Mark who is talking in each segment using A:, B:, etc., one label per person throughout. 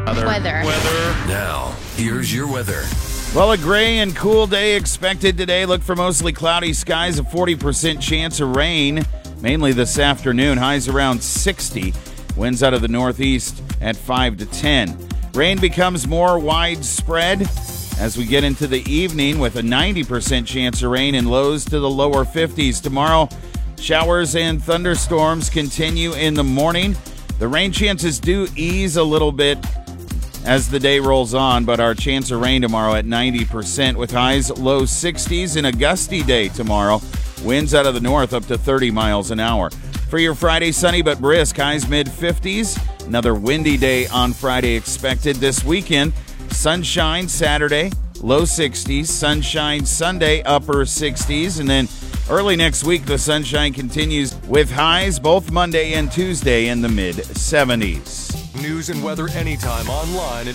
A: Weather.
B: Now, here's your weather.
C: Well, a gray and cool day expected today. Look for mostly cloudy skies, a 40% chance of rain, mainly this afternoon. Highs around 60. Winds out of the northeast at 5 to 10. Rain becomes more widespread as we get into the evening with a 90% chance of rain and lows to the lower 50s. Tomorrow, showers and thunderstorms continue in the morning. The rain chances do ease a little bit as the day rolls on, but our chance of rain tomorrow at 90% with highs low 60s and a gusty day tomorrow. Winds out of the north up to 30 miles an hour. For your Friday, sunny but brisk, highs mid-50s. Another windy day on Friday expected this weekend. Sunshine Saturday, low 60s. Sunshine Sunday, upper 60s. And then early next week, the sunshine continues with highs both Monday and Tuesday in the mid-70s.
B: News and weather anytime online at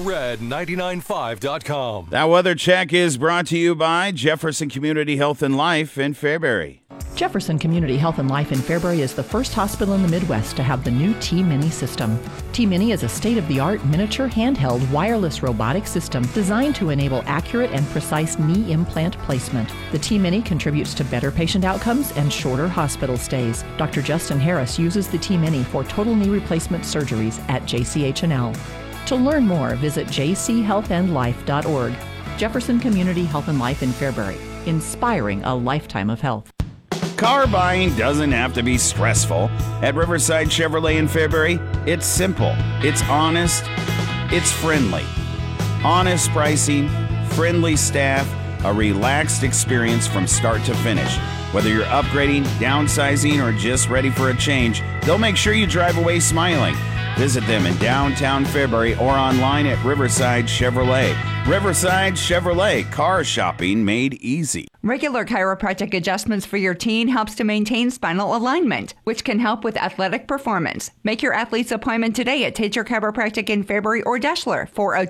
B: allred995.com.
C: That weather check is brought to you by Jefferson Community Health and Life in Fairbury.
D: Jefferson Community Health and Life in Fairbury is the first hospital in the Midwest to have the new T-Mini system. T-Mini is a state-of-the-art miniature handheld wireless robotic system designed to enable accurate and precise knee implant placement. The T-Mini contributes to better patient outcomes and shorter hospital stays. Dr. Justin Harris uses the T-Mini for total knee replacement surgeries at JCH&L. To learn more, visit jchealthandlife.org. Jefferson Community Health and Life in Fairbury, inspiring a lifetime of health.
C: Car buying doesn't have to be stressful. At Riverside Chevrolet in Fairbury, it's simple, it's honest, it's friendly. Honest pricing, friendly staff, a relaxed experience from start to finish. Whether you're upgrading, downsizing, or just ready for a change, they'll make sure you drive away smiling. Visit them in downtown Fairbury or online at Riverside Chevrolet. Riverside Chevrolet, car shopping made easy.
E: Regular chiropractic adjustments for your teen helps to maintain spinal alignment, which can help with athletic performance. Make your athlete's appointment today at Tater Chiropractic in Fairbury or Deshler,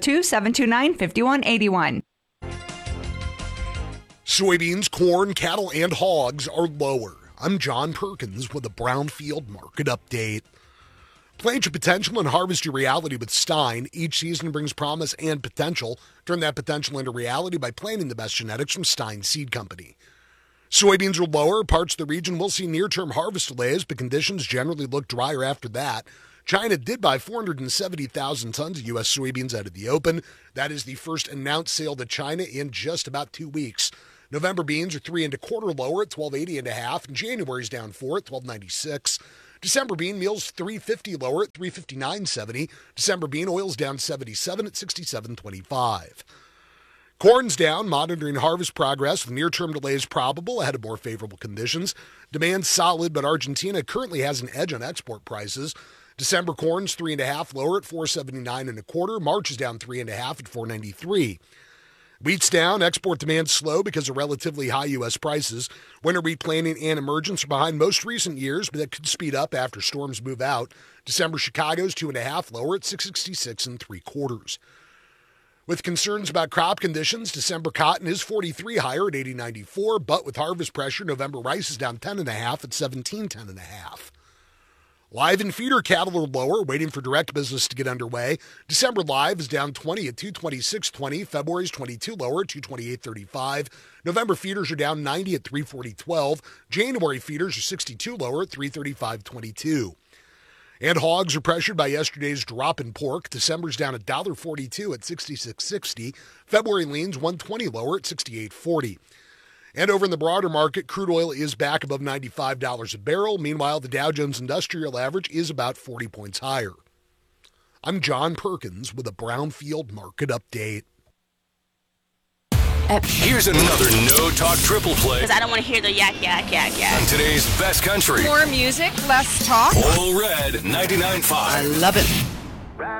E: 402-729-5181.
F: Soybeans, corn, cattle, and hogs are lower. I'm John Perkins with a Brownfield Market Update. Plant your potential and harvest your reality with Stein. Each season brings promise and potential. Turn that potential into reality by planting the best genetics from Stein Seed Company. Soybeans are lower. Parts of the region will see near-term harvest delays, but conditions generally look drier after that. China did buy 470,000 tons of U.S. soybeans out of the open. That is the first announced sale to China in just about 2 weeks. November beans are 3 1/4 lower at $12.80.5, and January's down 4 at $12.96. December bean meal's $3.50 lower at $3.59.70. December bean oil's down 77 at $67.25. Corn's down, monitoring harvest progress with near-term delays probable ahead of more favorable conditions. Demand's solid, but Argentina currently has an edge on export prices. December corn's 3 1/2 lower at $4.79 1/4. March is down 3 1/2 at $4.93. Wheat's down, export demand slow because of relatively high U.S. prices. Winter wheat planting and emergence are behind most recent years, but that could speed up after storms move out. December Chicago's 2 1/2 lower at $6.66 3/4. With concerns about crop conditions, December cotton is 43 higher at $80.94, but with harvest pressure, November rice is down 10 1/2 at $17.10 1/2. Live and feeder cattle are lower, waiting for direct business to get underway. December live is down 20 at $226.20. February's 22 lower at $228.35. November feeders are down 90 at $340.12. January feeders are 62 lower at $335.22. And hogs are pressured by yesterday's drop in pork. December's down $1.42 at $66.60. February leans $1.20 lower at $68.40. And over in the broader market, crude oil is back above $95 a barrel. Meanwhile, the Dow Jones Industrial Average is about 40 points higher. I'm John Perkins with a Brownfield Market Update.
B: Here's another No Talk Triple Play.
A: Because I don't want to hear the yak, yak, yak, yak.
B: On today's best country.
G: More music, less talk.
B: All Red 99.5.
G: I love it.